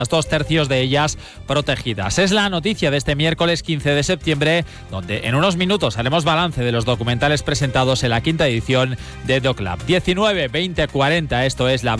2/3 de ellas protegidas. Es la noticia de este miércoles 15 de septiembre, donde en unos minutos haremos balance de los documentales presentados en la 5ª edición de DoClub. 19, 20, 40, esto es la